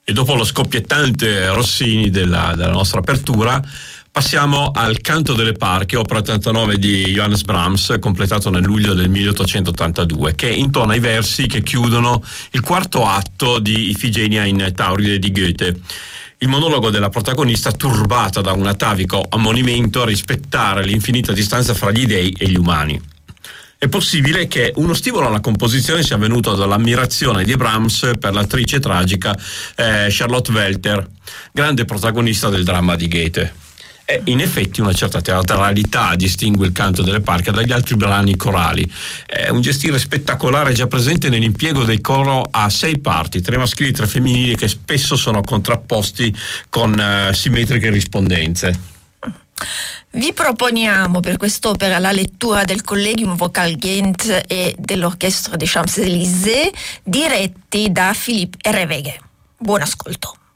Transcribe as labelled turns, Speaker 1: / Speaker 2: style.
Speaker 1: E dopo lo scoppiettante Rossini della nostra apertura, passiamo al Canto delle Parche, opera 89 di Johannes Brahms, completato nel luglio del 1882, che intona i versi che chiudono il quarto atto di Ifigenia in Tauride di Goethe. Il monologo della protagonista turbata da un atavico ammonimento a rispettare l'infinita distanza fra gli dei e gli umani. È possibile che uno stimolo alla composizione sia venuto dall'ammirazione di Brahms per l'attrice tragica Charlotte Welter, grande protagonista del dramma di Goethe. E in effetti una certa teatralità distingue il Canto delle Parche dagli altri brani corali. È un gestire spettacolare già presente nell'impiego del coro a 6 parti, 3 maschili e 3 femminili, che spesso sono contrapposti con simmetriche rispondenze.
Speaker 2: Vi proponiamo per quest'opera la lettura del Collegium Vocal Ghent e dell'Orchestra des Champs-Élysées, diretti da Philippe Herreweghe. Buon ascolto.